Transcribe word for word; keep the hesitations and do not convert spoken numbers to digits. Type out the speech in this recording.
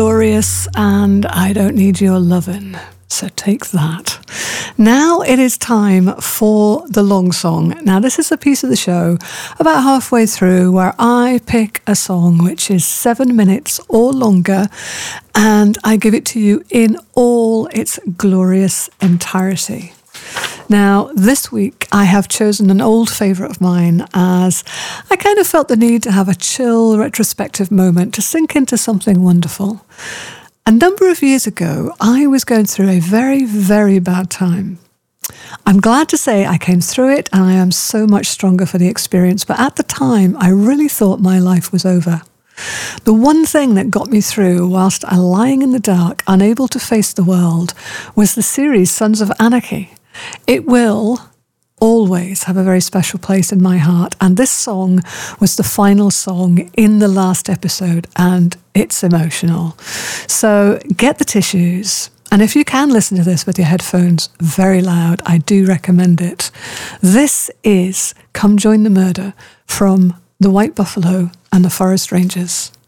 Glorious and I Don't Need Your Lovin'. So take that. Now it is time for the long song. Now this is a piece of the show about halfway through where I pick a song which is seven minutes or longer and I give it to you in all its glorious entirety. Now, this week I have chosen an old favourite of mine as I kind of felt the need to have a chill retrospective moment to sink into something wonderful. A number of years ago, I was going through a very, very bad time. I'm glad to say I came through it and I am so much stronger for the experience, but at the time I really thought my life was over. The one thing that got me through whilst I lying in the dark, unable to face the world, was the series Sons of Anarchy. It will always have a very special place in my heart, and this song was the final song in the last episode, and it's emotional. So get the tissues, and if you can listen to this with your headphones very loud, I do recommend it. This is Come Join the Murder from The White Buffalo and the Forest Rangers.